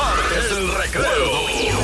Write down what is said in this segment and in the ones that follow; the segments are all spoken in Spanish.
Martes el Recreo.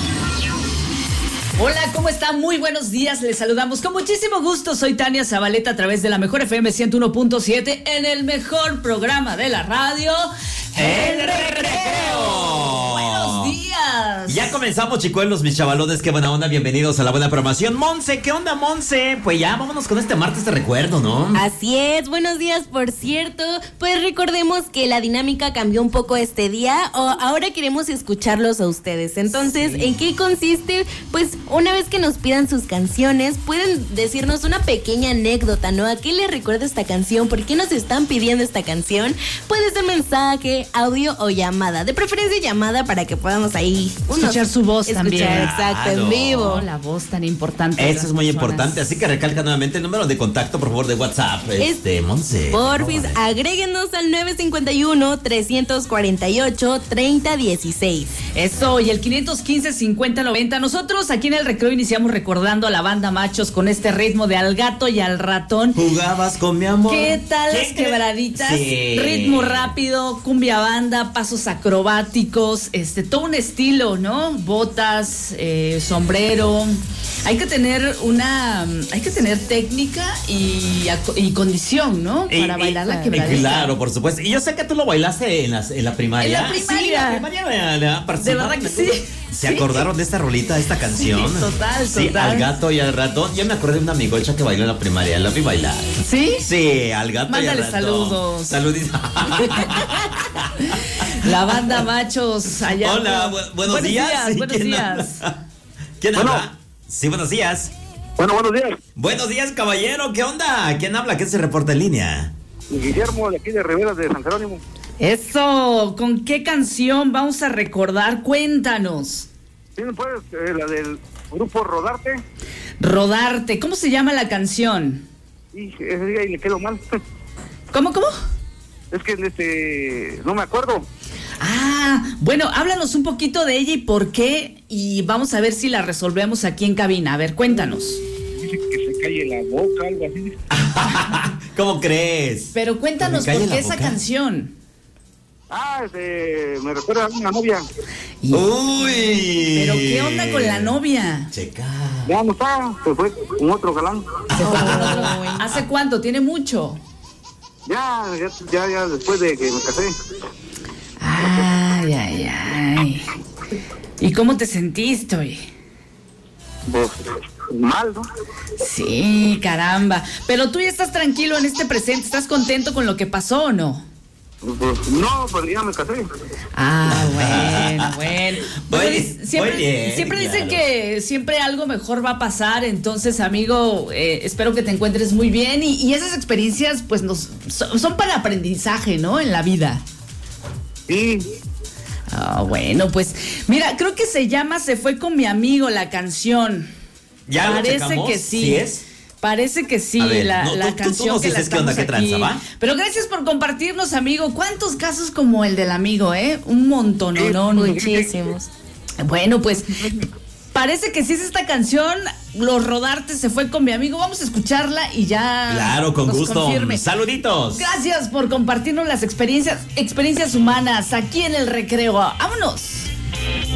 Hola, ¿cómo están? Muy buenos días, les saludamos con muchísimo gusto. Soy Tania Zabaleta a través de la Mejor FM 101.7 en el mejor programa de la radio, El Recreo. Buenos días. Ya comenzamos, chicuelos, mis chavalones, qué buena onda, bienvenidos a la buena programación. Monse, ¿qué onda, Monse? Pues ya, vámonos con este martes de recuerdo, ¿no? Así es, buenos días, por cierto. Pues recordemos que la dinámica cambió un poco este día, ahora queremos escucharlos a ustedes. Entonces, sí. ¿En qué consiste? Pues una vez que nos pidan sus canciones, pueden decirnos una pequeña anécdota, ¿no? ¿A qué les recuerda esta canción? ¿Por qué nos están pidiendo esta canción? Puede ser mensaje, audio o llamada. De preferencia llamada para que podamos ahí escuchar su voz también. Exacto, claro. En vivo. La voz tan importante. Eso es muy importante, así que recalca nuevamente el número de contacto, por favor, de WhatsApp, Monse. Porfis, agréguenos al 951-348-3016. Eso, y el 515-5090. Nosotros aquí en el Recreo iniciamos recordando a la banda Machos con este ritmo de Al Gato y al Ratón. Jugabas con mi amor. ¿Qué tal las quebraditas? Sí. Ritmo rápido, cumbia banda, pasos acrobáticos, todo un estilo, ¿no? Botas, sombrero. Hay que tener técnica y condición, ¿no? Para bailar la quebradita. Claro, por supuesto. Y yo sé que tú lo bailaste en la primaria. En la primaria. Sí, la primaria. De verdad que sí. ¿Se acordaron de esta rolita, de esta canción? Sí, total. Sí, Al Gato y al Ratón. Yo me acordé de una amigocha que bailó en la primaria. La vi bailar. ¿Sí? Sí, Al Gato y al Ratón. Mándale saludos. Saluditos. La banda Machos allá. Hola, buenos días. Buenos días. ¿Quién habla? Sí, buenos días. Bueno, buenos días. Buenos días, caballero. ¿Qué onda? ¿Quién habla? ¿Quién se reporta en línea? Guillermo, de aquí de Rivera de San Jerónimo. Eso, ¿con qué canción vamos a recordar? Cuéntanos. Sí, pues, la del grupo Rodarte. Rodarte, ¿cómo se llama la canción? Y ese día y le quedó mal. ¿Cómo? Es que no me acuerdo. Ah, bueno, háblanos un poquito de ella y por qué, y vamos a ver si la resolvemos aquí en cabina. A ver, cuéntanos. Dice que se calle la boca, algo así. ¿Cómo crees? Pero cuéntanos por qué esa canción. Me recuerda a una novia. Uy. ¿Pero qué onda con la novia? Checa. Ya no está, se fue con otro galán. ¿Hace cuánto? ¿Tiene mucho? Ya después de que me casé. Ay. ¿Y cómo te sentiste, oye? Pues mal, ¿no? Sí, caramba. Pero tú ya estás tranquilo en este presente, ¿estás contento con lo que pasó o no? Pues no, pues ya me casé. Bueno. Siempre claro. dicen que siempre algo mejor va a pasar, entonces, amigo, espero que te encuentres muy bien y esas experiencias, pues, son para aprendizaje, ¿no? En la vida. Sí. Bueno, pues, mira, creo que se llama Se fue con mi amigo la canción. ¿Ya Parece lo que sí. ¿Sí es? Parece que sí, ver, la canción tú que la estamos qué onda, aquí. ¿qué tranza, va? Pero gracias por compartirnos, amigo. ¿Cuántos casos como el del amigo, Un montón, ¿no? Muchísimos. Bueno, pues parece que sí es esta canción. Los Rodarte Se fue con mi amigo. Vamos a escucharla y ya. Claro, con gusto. Confirme. Saluditos. Gracias por compartirnos las experiencias humanas aquí en el Recreo. ¡Vámonos!